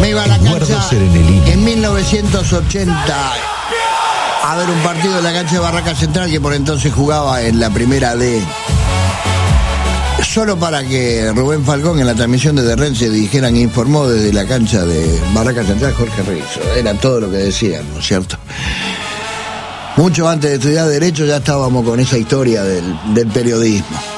Me iba a la Eduardo cancha Serenelini. en 1980 a ver un partido en la cancha de Barraca Central, que por entonces jugaba en la primera D. Solo para que Rubén Falcón en la transmisión de Rense dijeran, informó desde la cancha de Barraca Central Jorge Rizzo. Era todo lo que decían, ¿no es cierto? Mucho antes de estudiar Derecho ya estábamos con esa historia del periodismo.